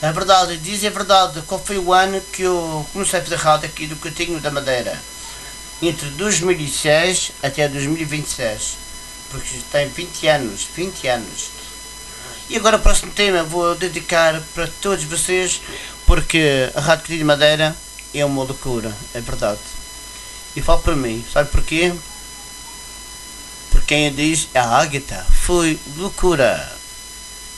É verdade, diz a verdade. Qual foi o ano que eu comecei a fazer rádio aqui do Cantinho da Madeira? Entre 2006 até 2026. Porque tem 20 anos, 20 anos. E agora o próximo tema vou dedicar para todos vocês, porque a Rádio Cantinho da Madeira é uma loucura, é verdade. E falo para mim, sabe porquê? Porque quem diz é a Águita. Foi loucura.